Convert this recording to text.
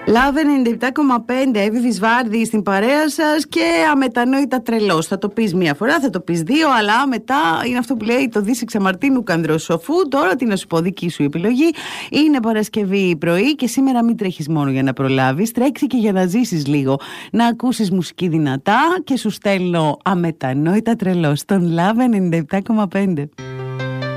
Love 97,5, Εύη Βυσβάρδη στην παρέα σας και αμετανόητα τρελός. Θα το πεις μία φορά, θα το πεις δύο, αλλά μετά είναι αυτό που λέει το Δίσηξα Μαρτίνου Κανδροσοφού. Τώρα τι να σου πω, δική σου επιλογή. Είναι Παρασκευή πρωί και σήμερα μην τρέχεις μόνο για να προλάβεις, τρέξει και για να ζήσεις λίγο. Να ακούσεις μουσική δυνατά και σου στέλνω αμετανόητα τρελός στον Love 97,5.